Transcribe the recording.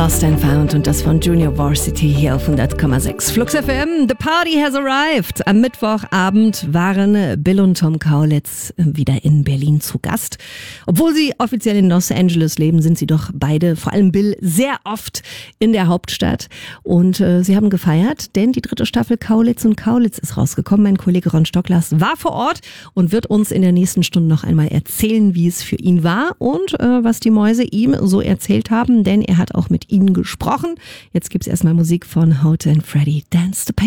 Lost and Found und das von Junior Varsity hier auf 100,6 Flux FM. The party has arrived. Am Mittwochabend waren Bill und Tom Kaulitz wieder in Berlin zu Gast. Obwohl sie offiziell in Los Angeles leben, sind sie doch beide, vor allem Bill, sehr oft in der Hauptstadt. Und sie haben gefeiert, denn die 3. Staffel Kaulitz und Kaulitz ist rausgekommen. Mein Kollege Ron Stocklers war vor Ort und wird uns in der nächsten Stunde noch einmal erzählen, wie es für ihn war und was die Mäuse ihm so erzählt haben, denn er hat auch mit ihnen gesprochen. Jetzt gibt's erstmal Musik von Hote and Freddy, Dance the Pain.